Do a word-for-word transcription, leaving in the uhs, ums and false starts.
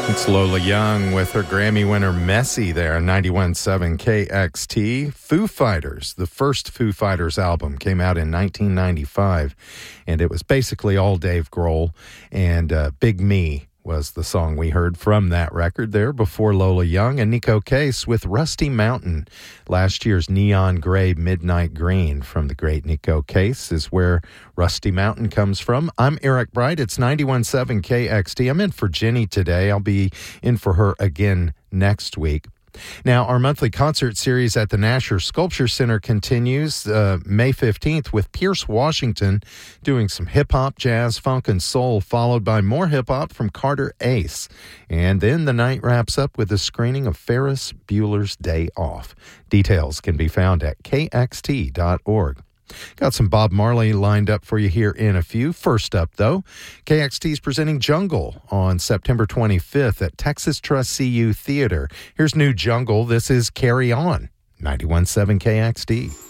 It's Lola Young with her Grammy winner Messy there on ninety-one point seven K X T. Foo Fighters, the first Foo Fighters album, came out in nineteen ninety-five, and it was basically all Dave Grohl, and uh, Big Me was the song we heard from that record there before Lola Young, and Nico Case with Rusty Mountain. Last year's Neon Gray Midnight Green from the great Nico Case is where Rusty Mountain comes from. I'm Eric Bright. It's ninety-one point seven K X T. I'm in for Jenny today. I'll be in for her again next week. Now, our monthly concert series at the Nasher Sculpture Center continues uh, May fifteenth with Pierce Washington doing some hip-hop, jazz, funk, and soul, followed by more hip-hop from Carter Ace. And then the night wraps up with a screening of Ferris Bueller's Day Off. Details can be found at K X T dot org. Got some Bob Marley lined up for you here in a few. First up, though, K X T is presenting Jungle on September twenty-fifth at Texas Trust C U Theater. Here's new Jungle. This is Carry On, ninety-one point seven K X T.